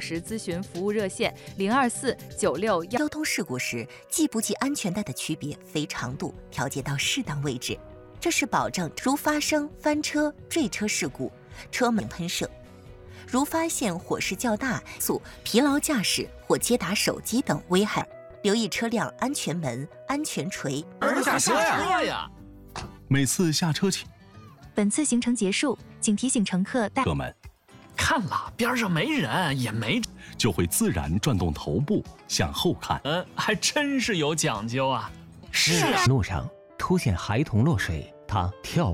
时咨询服务热线02496。 交通事故时，系不系安全带的区别非长度调节到适当位置，这是保证如发生翻车、坠车事故，车门喷射；如发现火势较大、速、疲劳驾驶或接打手机等危害，留意车辆安全门、安全锤。 下车呀！ 每次下车前， 本次行程结束，请提醒乘客带车门看了边上没人，也没就会自然转动头部向后看。 还真是有讲究啊！是啊， 路上出现孩童落水，他跳，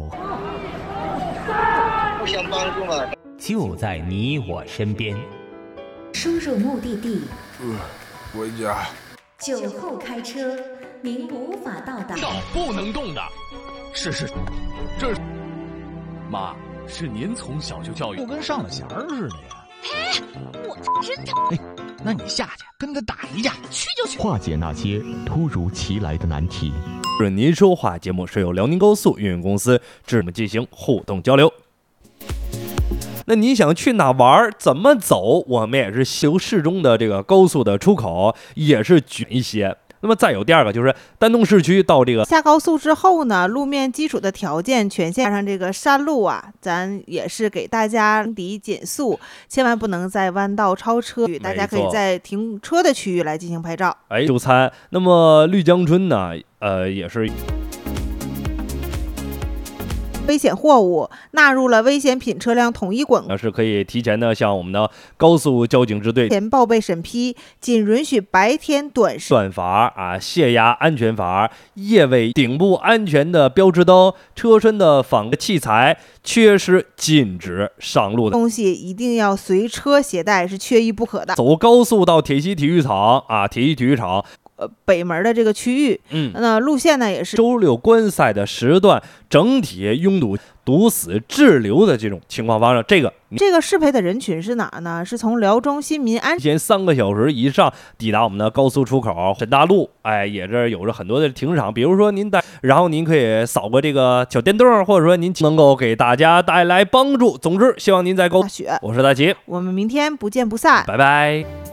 互相帮助嘛， 就在你我身边。 输入目的地， 回家。 酒后开车，您无法到达。 不能动的。是，这妈是您从小就教育， 就跟上了弦儿似的呀。 嘿，我真疼。 那你下去跟他打一架， 去就去。 化解那些突如其来的难题。 顺您说话节目是由辽宁高速运营公司制我们进行互动交流。那你想去哪玩怎么走，我们也是由市中的这个高速的出口也是举一些。那么再有第二个就是丹东市区到这个下高速之后呢，路面基础的条件全线上这个山路啊，咱也是给大家抵减速，千万不能在弯道超车，大家可以在停车的区域来进行拍照。 就餐。那么绿江春呢，也是危险货物纳入了危险品车辆统一管控， 是可以提前的向我们的高速交警支队前报备审批，仅允许白天短时断阀泄压安全阀、夜尾顶部安全的标志灯、车身的仿器材缺失禁止上路的东西一定要随车携带，是缺一不可的。 走高速到铁西体育场铁西体育场北门的这个区域，那路线呢也是周六观赛的时段整体拥堵、堵死、滞留的这种情况发生。这个适配的人群是哪呢？是从辽中新民安前3个小时以上抵达我们的高速出口沈大路，也是有着很多的停车场。比如说然后您可以扫过这个小电动，或者说您能够给大家带来帮助。总之，希望您在我是大齐， 我们明天不见不散， 拜拜。